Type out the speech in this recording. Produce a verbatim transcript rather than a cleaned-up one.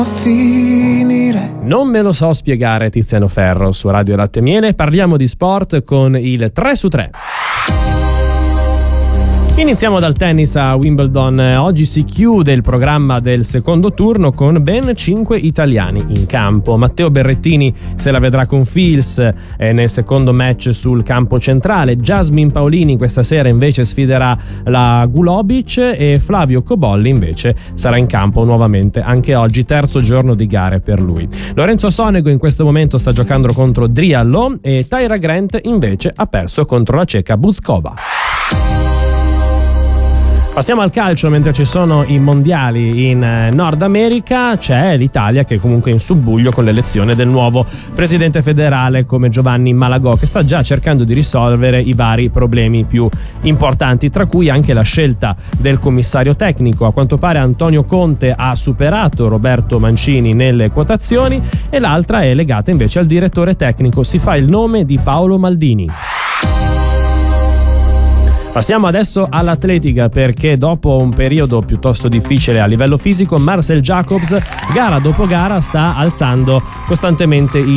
finire. Non me lo so spiegare, Tiziano Ferro su Radio Latte e Miele. Parliamo di sport con il tre su tre. Iniziamo dal tennis a Wimbledon. Oggi si chiude il programma del secondo turno con ben cinque italiani in campo. Matteo Berrettini se la vedrà con Fils eh, nel secondo match sul campo centrale. Jasmine Paolini questa sera invece sfiderà la Gulobic e Flavio Cobolli invece sarà in campo nuovamente anche oggi, terzo giorno di gare per lui. Lorenzo Sonego in questo momento sta giocando contro Driallo e Tyra Grant invece ha perso contro la ceca Buzkova. Passiamo al calcio, mentre ci sono i mondiali in Nord America c'è l'Italia che è comunque in subbuglio con l'elezione del nuovo presidente federale come Giovanni Malagò, che sta già cercando di risolvere i vari problemi più importanti, tra cui anche la scelta del commissario tecnico. A quanto pare Antonio Conte ha superato Roberto Mancini nelle quotazioni e l'altra è legata invece al direttore tecnico, si fa il nome di Paolo Maldini. Passiamo adesso all'atletica, perché dopo un periodo piuttosto difficile a livello fisico Marcel Jacobs gara dopo gara sta alzando costantemente i